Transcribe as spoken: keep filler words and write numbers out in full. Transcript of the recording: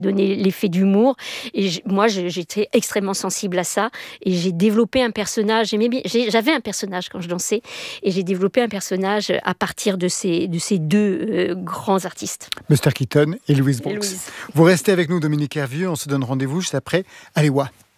donner l'effet d'humour. Et j- moi, je- j'étais extrêmement sensible à ça. Et j'ai développé un personnage. J'aimais bien- j'ai- J'avais un personnage quand je dansais. Et j'ai développé un personnage à partir de ces, de ces deux euh, grands artistes. Buster Keaton et Louise Et Brooks. Louise. Vous restez avec nous, Dominique Hervieux. On se donne rendez-vous juste après Alewa.